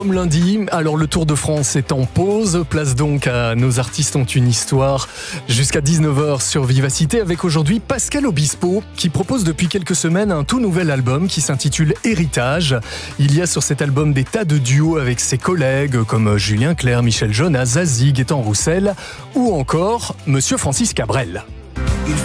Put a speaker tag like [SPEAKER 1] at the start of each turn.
[SPEAKER 1] Comme lundi, alors le Tour de France est en pause, place donc à Nos artistes ont une histoire jusqu'à 19h sur Vivacité avec aujourd'hui Pascal Obispo qui propose depuis quelques semaines un tout nouvel album qui s'intitule Héritage. Il y a sur cet album des tas de duos avec ses collègues comme Julien Clerc, Michel Jonas, Zazie, Gaëtan Roussel ou encore Monsieur Francis Cabrel.